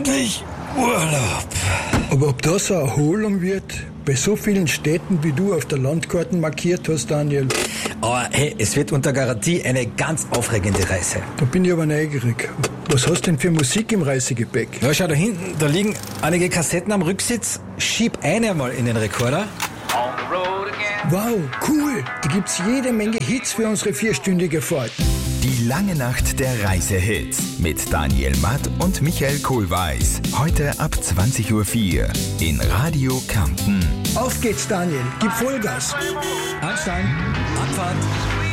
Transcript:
endlich Urlaub. Aber ob das eine Erholung wird, bei so vielen Städten, wie du auf der Landkarte markiert hast, Daniel? Aber hey, es wird unter Garantie eine ganz aufregende Reise. Da bin ich aber neugierig. Was hast du denn für Musik im Reisegepäck? Ja, schau da hinten, da liegen einige Kassetten am Rücksitz. Schieb eine mal in den Rekorder. Wow, cool. Da gibt's jede Menge Hits für unsere 4-stündige Fahrt. Die lange Nacht der Reisehits mit Daniel Matt und Michael Kohlweis. Heute ab 20.04 Uhr in Radio Kärnten. Auf geht's, Daniel. Gib Vollgas. Ansteigen, Abfahrt.